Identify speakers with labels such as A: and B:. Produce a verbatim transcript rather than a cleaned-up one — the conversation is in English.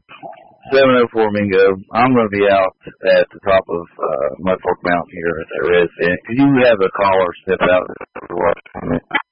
A: seven oh four Mingo. I'm going to be out at the top of uh, Mudfork Mountain here at that red fence. Could you have a caller step out?